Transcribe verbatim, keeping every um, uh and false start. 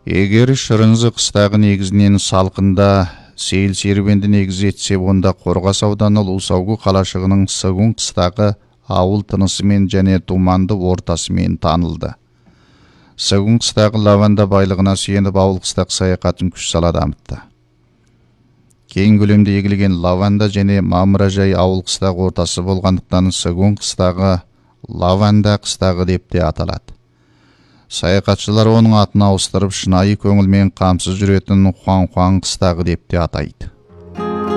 Егер Шырынзы қыстағы негізінен салқында сейіл серуенді негіз етсе, онда Қорғас ауданы Лусаугу қалашығының Сығын қыстағы ауыл тынысымен және думанды ортасымен танылды. Сығын қыстағы лаванда байлығына сүйеніп ауыл қыстақ саяхатын күш сала дамытты. Кең көлемде егілген лаванда және мамыражай ауыл қыстағы ортасы болғандықтан Сығын қыстағы лаванда қыстағы деп те аталады. Саяхатшылар оның атын ауыстырып шынайы көңілмен қамсыз жүретін Хуан-Хуан қыстағы деп те атайды.